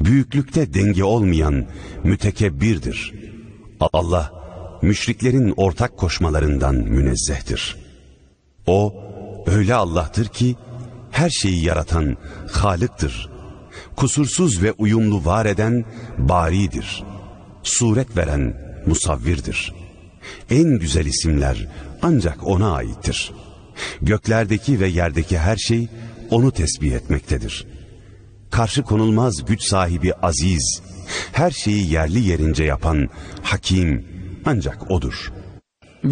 büyüklükte denge olmayan mütekebbirdir. Allah, müşriklerin ortak koşmalarından münezzehtir. O, öyle Allah'tır ki, her şeyi yaratan Halık'tır. Kusursuz ve uyumlu var eden Bari'dir. Suret veren Musavvir'dir. En güzel isimler ancak O'na aittir. Göklerdeki ve yerdeki her şey O'nu tesbih etmektedir. Karşı konulmaz güç sahibi Aziz, her şeyi yerli yerince yapan Hakim ancak O'dur.